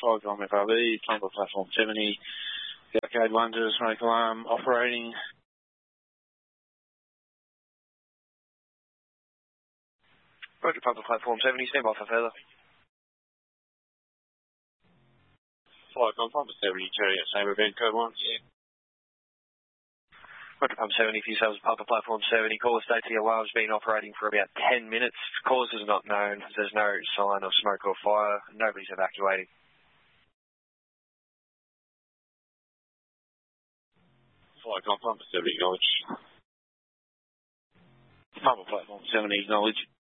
5 on FRB, Pumper Platform 70, code 1 to smoke alarm, operating. Roger, Pumper Platform 70, stand by for further. Flight on Pumper 70, carry out same event, code 1. Yeah. Roger, Pumper 70, for yourselves, Pumper Platform 70. Caller states the alarm's been operating for about 10 minutes. Cause is not known. There's no sign of smoke or fire. Nobody's evacuating. Flight on Pumper 70, acknowledge. Pumper Platform 70, acknowledge.